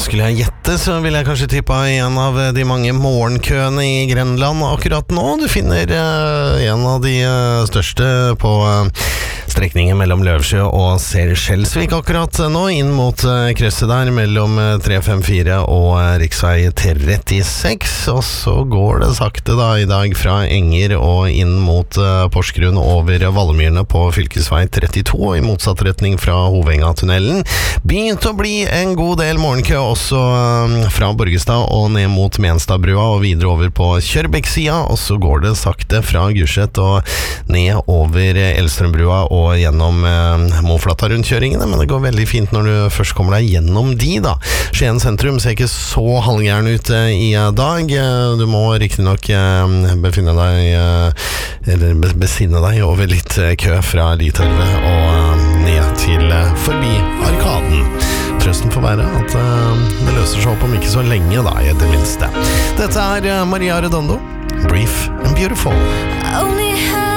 skulle jeg gjette, så vil jeg kanskje tippe en av de mange morgenkøene i Grenland akkurat nå. Du finner en av de største på strekningen mellom Løvsjø og Skjelsvik akkurat nå, inn mot krysset der mellom 354 og riksvei 36, og så går det sakte da i dag fra Enger og inn mot Porsgrunn over Vallemyrene på fylkesvei 32 i motsatt retning fra Hovenga-tunnelen. Begynt å bli en god del morgenkø også fra Borgestad og ned mot Menstadbrua og videre over på Kjørbekk-sida, og så går det sakte fra Gulset og ned over Elstrømbrua og gjennom Moflata-rundkjøringene, men det går veldig fint når du først kommer deg gjennom de da. Skien sentrum ser ikke så halvgjern ut i dag. Du må riktig nok besinne deg over litt kø fra Litorvet og ned til forbi Arkaden. Trøsten får være at det løser seg opp om ikke så lenge da, i det minste. Dette Maria Redondo, Brief and Beautiful. Only